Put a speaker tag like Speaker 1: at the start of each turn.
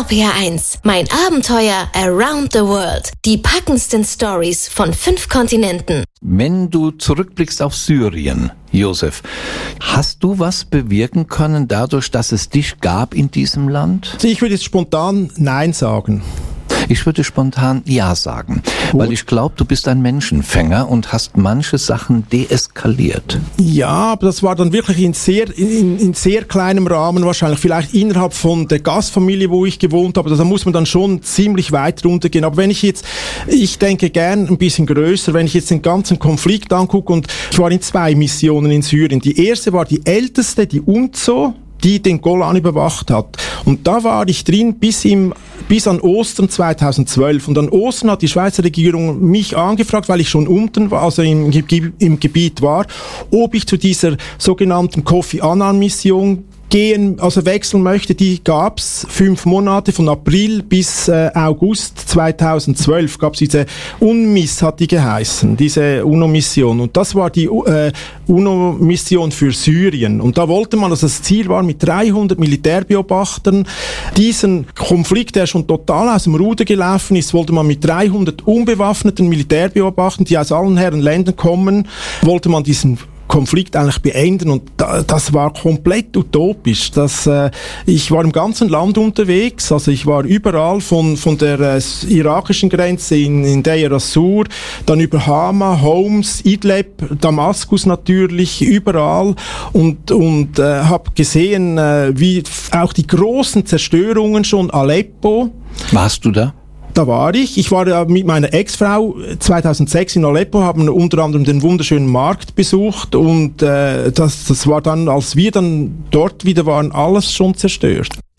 Speaker 1: RPR1, mein Abenteuer around the world. Die packendsten Stories von 5 Kontinenten.
Speaker 2: Wenn du zurückblickst auf Syrien, Josef, hast du was bewirken können dadurch, dass es dich gab in diesem Land?
Speaker 3: Ich würde jetzt spontan Nein sagen.
Speaker 2: Ich würde spontan Ja sagen, weil ich glaube, du bist ein Menschenfänger und hast manche Sachen deeskaliert.
Speaker 3: Ja, aber das war dann wirklich in sehr kleinem Rahmen wahrscheinlich, vielleicht innerhalb von der Gastfamilie, wo ich gewohnt habe. Da muss man dann schon ziemlich weit runtergehen. Aber ich denke gern ein bisschen größer, wenn ich jetzt den ganzen Konflikt angucke, und ich war in 2 Missionen in Syrien. Die erste war die älteste, die UNZO, die den Golan überwacht hat. Und da war ich drin bis an Ostern 2012. Und an Ostern hat die Schweizer Regierung mich angefragt, weil ich schon unten war, also im Gebiet war, ob ich zu dieser sogenannten Kofi Annan-Mission wechseln möchte. Die gab's 5 Monate, von April bis August 2012 gab's diese UNMISS, hat die geheißen, diese UNO-Mission. Und das war die UNO-Mission für Syrien. Und da wollte man, also das Ziel war, mit 300 Militärbeobachtern diesen Konflikt, der schon total aus dem Ruder gelaufen ist, wollte man mit 300 unbewaffneten Militärbeobachtern, die aus allen Herren Ländern kommen, wollte man diesen Konflikt eigentlich beenden, und das war komplett utopisch. Ich war im ganzen Land unterwegs, also ich war überall von der irakischen Grenze in Deir ez-Zor, dann über Hama, Homs, Idlib, Damaskus natürlich, überall, und habe gesehen, wie auch die großen Zerstörungen schon, Aleppo.
Speaker 2: Warst du da?
Speaker 3: Da war ich. Ich war mit meiner Ex-Frau 2006 in Aleppo, haben unter anderem den wunderschönen Markt besucht, und das war dann, als wir dann dort wieder waren, alles schon zerstört.